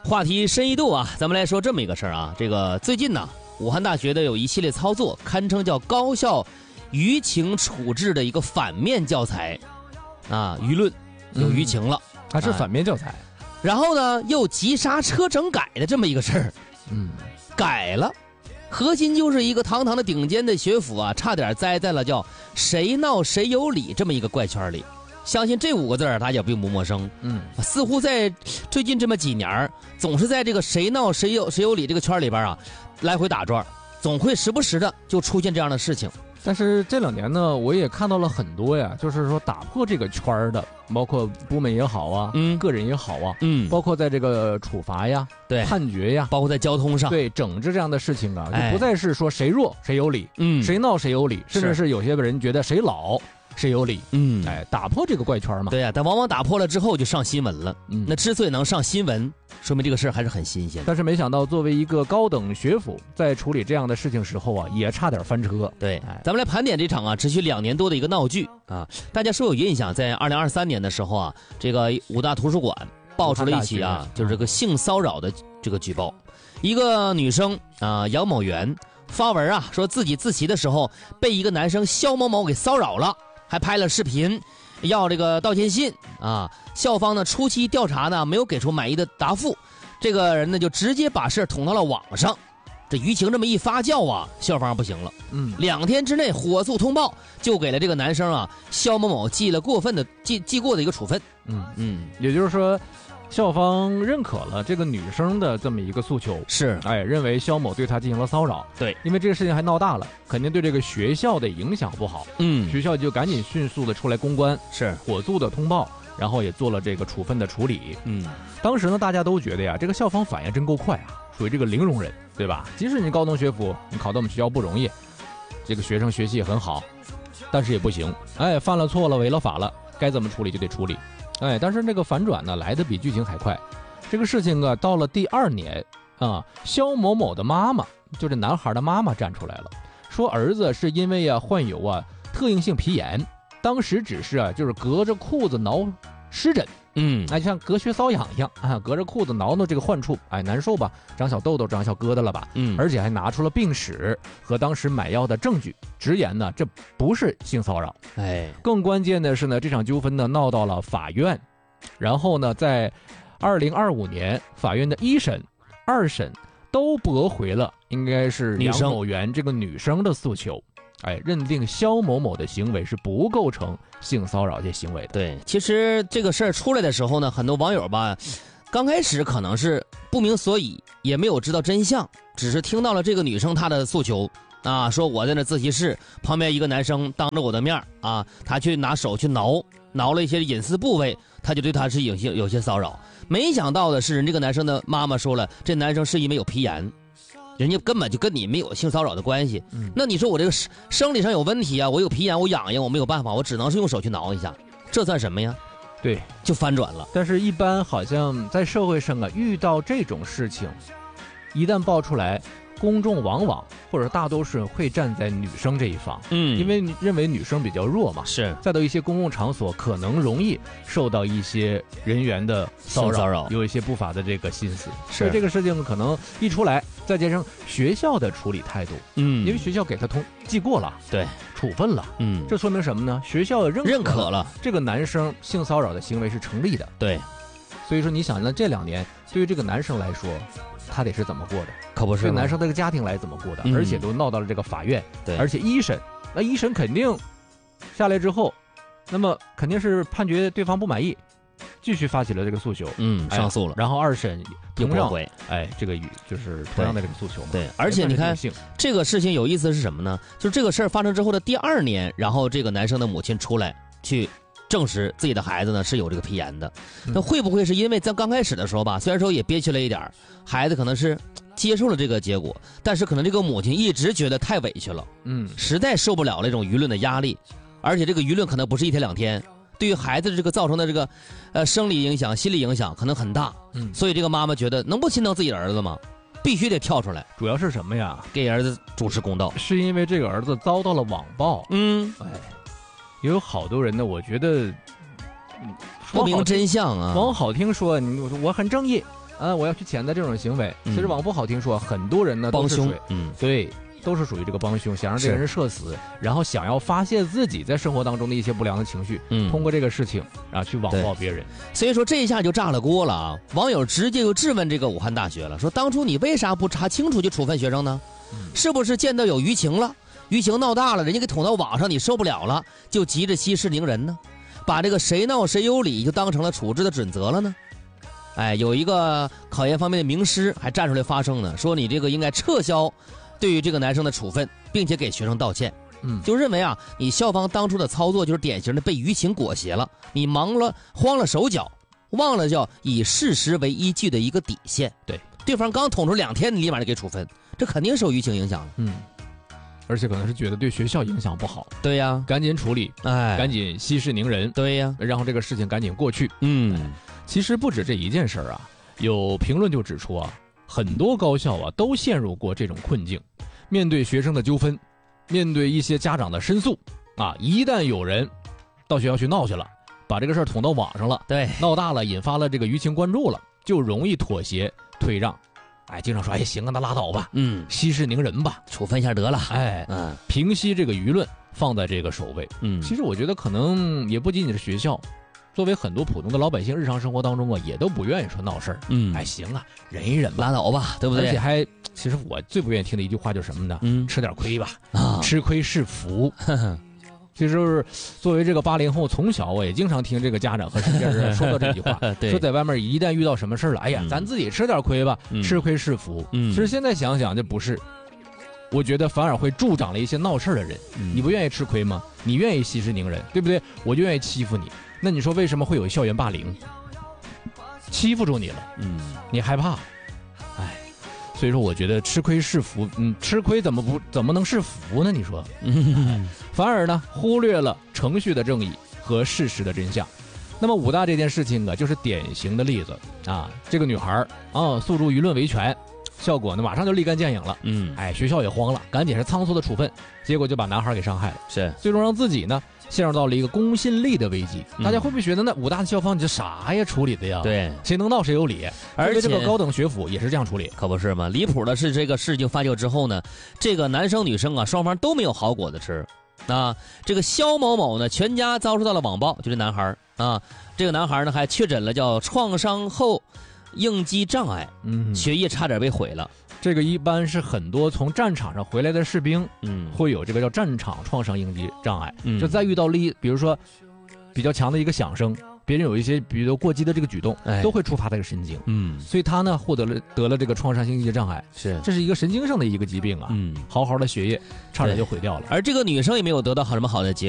话题深一度啊，咱们来说这么一个事儿啊。这个最近呢，武汉大学的有一系列操作，堪称叫高校舆情处置的一个反面教材啊，舆论有舆情了， 它是反面教材。 然后呢，又急刹车整改的这么一个事儿，改了。核心就是一个堂堂的顶尖的学府啊，差点栽在了叫谁闹谁有理这么一个怪圈里。相信这5个字大家并不陌生。似乎在最近这么几年，总是在这个谁闹谁有理这个圈里边啊，来回打转，总会时不时的就出现这样的事情。 但是这2年呢，我也看到了很多呀，就是说打破这个圈的，包括部门也好啊，个人也好啊，包括在这个处罚呀、 对判决呀， 包括在交通上， 对整治这样的事情啊，就不再是说谁弱谁有理，谁闹谁有理，甚至是有些人觉得谁老谁有理，打破这个怪圈嘛。 对呀，但往往打破了之后就上新闻了。那之所以能上新闻，说明这个事儿还是很新鲜。 但是没想到，作为一个高等学府，在处理这样的事情时候啊，也差点翻车。 对，咱们来盘点这场啊持续2年多的一个闹剧啊。大家说有印象，在2023年的时候啊，这个武大图书馆爆出了一起啊，就是这个性骚扰的这个举报。一个女生啊，杨某媛发文啊，说自己自习的时候被一个男生肖某某给骚扰了。还拍了视频，要这个道歉信啊。校方呢初期调查呢没有给出满意的答复，这个人呢就直接把事捅到了网上。这舆情这么一发酵啊，校方不行了，2天之内火速通报，就给了这个男生啊肖某某记过的一个处分。 也就是说，校方认可了这个女生的这么一个诉求， 是， 认为肖某对她进行了骚扰。 对， 因为这个事情还闹大了，肯定对这个学校的影响不好。学校就赶紧迅速的出来公关， 是火速的通报，然后也做了这个处分的处理。当时呢，大家都觉得呀，这个校方反应真够快啊，属于这个零容忍，对吧？即使你高等学府，你考到我们学校不容易，这个学生学习也很好，但是也不行。犯了错了，违了法了，该怎么处理就得处理。但是这个反转呢来得比剧情还快。这个事情啊，到了第2年啊，肖某某的妈妈，就这男孩的妈妈站出来了，说儿子是因为患有特应性皮炎，当时只是就是隔着裤子挠湿疹，像隔靴搔痒一样啊，隔着裤子挠这个患处，难受吧，长小痘痘，长小疙瘩了吧，而且还拿出了病史和当时买药的证据，直言呢这不是性骚扰。更关键的是呢，这场纠纷呢闹到了法院，然后呢在2025年法院的1审、2审都驳回了应该是杨某媛这个女生的诉求，认定肖某某的行为是不构成性骚扰这行为的。 对，其实这个事儿出来的时候呢，很多网友吧，刚开始可能是不明所以，也没有知道真相，只是听到了这个女生她的诉求啊，说我在那自习室旁边一个男生当着我的面啊，他去拿手去挠了一些隐私部位，他就对他是有些骚扰。没想到的是，这个男生的妈妈说了，这男生是因为有皮炎。人家根本就跟你没有性骚扰的关系，那你说我这个生理上有问题啊，我有皮炎，我痒痒，我没有办法，我只能是用手去挠一下，这算什么呀？ 对， 就翻转了。 但是一般好像在社会上遇到这种事情，一旦爆出来，公众往往或者大多数人会站在女生这一方，因为认为女生比较弱嘛， 是。 再到一些公共场所，可能容易受到一些人员的骚扰，有一些不法的这个心思。所以这个事情可能一出来，再加上学校的处理态度，因为学校给他记过了， 对， 处分了，这说明什么呢？学校认可了这个男生性骚扰的行为是成立的， 对。 所以说，你想呢，这2年对于这个男生来说，他得是怎么过的？ 可不是对男生这个家庭来怎么过的？而且都闹到了这个法院， 对， 而且1审，那1审肯定下来之后，那么肯定是判决对方不满意，继续发起了这个诉求， 上诉了， 然后2审又驳回， 这个就是同样的这个诉求嘛。 对，而且你看这个事情有意思是什么呢？就是这个事儿发生之后的第2年，然后这个男生的母亲出来去证实自己的孩子呢是有这个皮炎的。那会不会是因为在刚开始的时候吧，虽然说也憋屈了一点，孩子可能是接受了这个结果，但是可能这个母亲一直觉得太委屈了，实在受不了那种舆论的压力，而且这个舆论可能不是1天2天，对于孩子的这个造成的这个生理影响、心理影响可能很大，所以这个妈妈觉得能不心疼自己的儿子吗？必须得跳出来。 主要是什么呀？ 给儿子主持公道。是因为这个儿子遭到了网暴，也有好多人呢，我觉得不明真相啊。 往好听说，我很正义， 我要去谴责这种行为。其实往不好听说，很多人呢都是帮凶， 对，都是属于这个帮凶，想让这个人社死，然后想要发泄自己在生活当中的一些不良的情绪，通过这个事情啊去网暴别人。 所以说这一下就炸了锅了啊！网友直接就质问这个武汉大学了，说当初你为啥不查清楚就处分学生呢？是不是见到有舆情了？舆情闹大了，人家给捅到网上，你受不了了，就急着息事宁人呢？把这个谁闹谁有理就当成了处置的准则了呢？有一个考研方面的名师还站出来发声呢，说你这个应该撤销对于这个男生的处分，并且给学生道歉。就认为啊，你校方当初的操作就是典型的被舆情裹挟了，你慌了手脚，忘了叫以事实为依据的一个底线。对方刚捅出2天，你立马就给处分，这肯定受舆情影响了。 而且可能是觉得对学校影响不好， 对呀， 赶紧处理，赶紧息事宁人， 对呀， 然后这个事情赶紧过去。其实不止这一件事儿啊，有评论就指出啊，很多高校啊都陷入过这种困境，面对学生的纠纷，面对一些家长的申诉啊，一旦有人到学校去闹去了，把这个事儿捅到网上了， 对， 闹大了，引发了这个舆情关注了，就容易妥协退让。经常说，行啊，那拉倒吧，息事宁人吧， 处分一下得了， 平息这个舆论放在这个首位。其实我觉得可能也不仅仅是学校，作为很多普通的老百姓，日常生活当中啊，也都不愿意说闹事儿。行啊，忍一忍吧， 拉倒吧，对不对？ 而且其实我最不愿意听的一句话就是什么呢？吃点亏吧，吃亏是福。其实作为这个80后，从小我也经常听这个家长和身边人说到这句话，说在外面一旦遇到什么事了，咱自己吃点亏吧，吃亏是福。其实现在想想，这不是，我觉得反而会助长了一些闹事的人。你不愿意吃亏吗？你愿意息事宁人，对不对？我就愿意欺负你。那你说为什么会有校园霸凌？欺负住你了，你害怕。所以说我觉得吃亏是福，吃亏怎么能是福呢？你说，反而呢忽略了程序的正义和事实的真相。那么武大这件事情啊，就是典型的例子啊。这个女孩诉诸舆论维权，效果呢马上就立竿见影了。学校也慌了，赶紧是仓促的处分，结果就把男孩给伤害了，最终让自己呢陷入到了一个公信力的危机。大家会不会觉得那武大的校方你这啥呀处理的呀？ 对， 谁能闹谁有理。而且这个高等学府也是这样处理， 可不是吗？离谱的是，这个事情发酵之后呢，这个男生女生啊双方都没有好果子吃。这个肖某某呢，全家遭受到了网暴，就这男孩啊，这个男孩呢还确诊了叫创伤后应激障碍，学业差点被毁了。 这个一般是很多从战场上回来的士兵，会有这个叫战场创伤应激障碍。就再遇到比如说比较强的一个响声，别人有一些比如过激的这个举动，都会触发这个神经。所以他呢得了这个创伤性应激障碍，这是一个神经上的一个疾病啊。好好的学业差点就毁掉了。 而这个女生也没有得到什么好的结果。